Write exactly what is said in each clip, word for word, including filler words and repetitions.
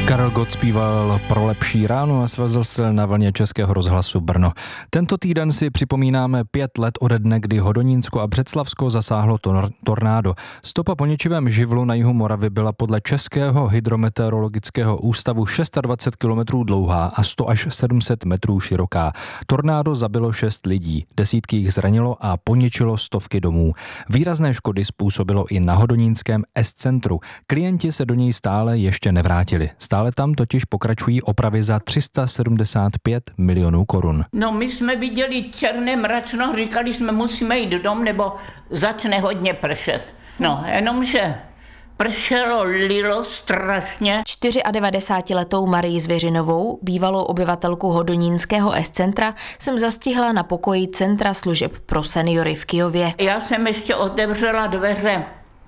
Karel Gott zpíval Pro lepší ráno a svezl se na vlně Českého rozhlasu Brno. Tento týden si připomínáme pět let ode dne, kdy Hodonínsko a Břeclavsko zasáhlo tor- tornádo. Stopa po ničivém živlu na jihu Moravy byla podle Českého hydrometeorologického ústavu dvacet šest kilometrů dlouhá a sto až sedm set metrů široká. Tornádo zabilo šest lidí, desítky jich zranilo a poničilo stovky domů. Výrazné škody způsobilo i na hodonínském S-centru. Klienti se do něj stále ještě nevrátili. Stále tam totiž pokračují opravy za tři sta sedmdesát pět milionů korun. No, my jsme viděli černé mračno, říkali jsme, musíme jít dom, nebo začne hodně pršet. No, jenomže pršelo, lilo strašně. devadesátčtyřletou Marii Zvěřinovou, bývalou obyvatelku hodonínského S-centra, jsem zastihla na pokoji Centra služeb pro seniory v Kyjově. Já jsem ještě otevřela dveře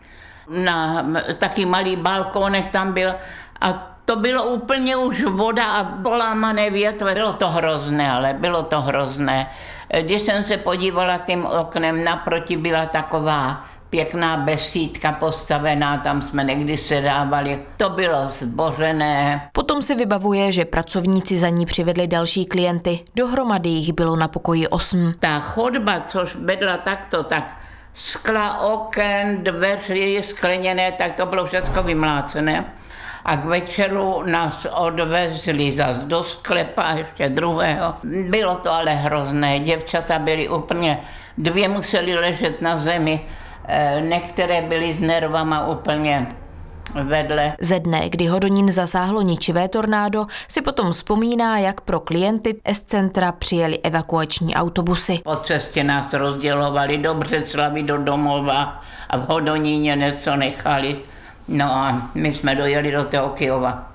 na taky malý balkónek tam byl a to bylo úplně už voda a polámané větve. Bylo to hrozné, ale bylo to hrozné. Když jsem se podívala tím oknem, naproti byla taková pěkná besídka postavená, tam jsme někdy sedávali. To bylo zbořené. Potom si vybavuje, že pracovníci za ní přivedli další klienty. Dohromady jich bylo na pokoji osm. Ta chodba, což vedla takto, tak skla, oken, dveři skleněné, tak to bylo všechno vymlácené. A k večeru nás odvezli zas do sklepa ještě druhého. Bylo to ale hrozné. Děvčata byly úplně, dvě museli ležet na zemi, některé byly s nervama úplně vedle. Ze dne, kdy Hodonín zasáhlo ničivé tornádo, si potom vzpomíná, jak pro klienty S-centra přijeli evakuační autobusy. Po cestě nás rozdělovali do Břeclavi, do domova a v Hodoníně něco nechali. No a my jsme dojeli do toho Kyjova.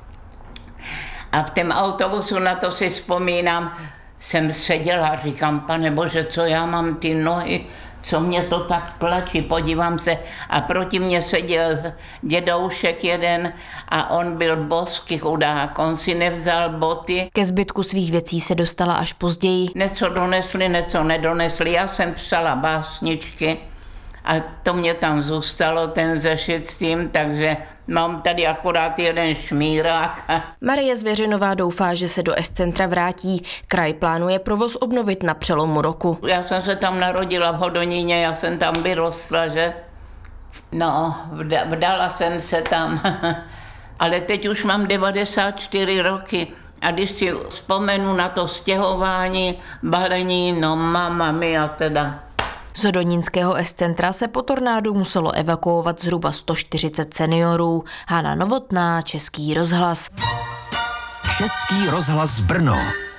A v tom autobusu, na to si vzpomínám, jsem seděla a říkám, Pane Bože, co já mám ty nohy, co mě to tak tlačí, podívám se. A proti mně seděl dědoušek jeden a on byl boský chudák, on si nevzal boty. Ke zbytku svých věcí se dostala až později. Něco donesli, něco nedonesli. Já jsem psala básničky. A to mě tam zůstalo, ten zešit s tím, takže mám tady akorát jeden šmírák. Marie Zvěřinová doufá, že se do S-centra vrátí. Kraj plánuje provoz obnovit na přelomu roku. Já jsem se tam narodila v Hodoníně, já jsem tam vyrostla, že? No, vdala jsem se tam. Ale teď už mám devadesát čtyři roky. A když si vzpomenu na to stěhování, balení, no mama mia teda. Z hodonínského S-centra se po tornádu muselo evakuovat zhruba sto čtyřicet seniorů. Hana Novotná, Český rozhlas. Český rozhlas Brno.